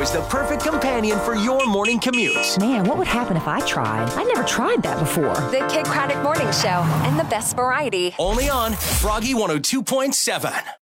is the perfect companion for your morning commute. Man, what would happen if I tried? I never tried that before. The Kid Craddock Morning Show and the best variety. Only on Froggy 102.7.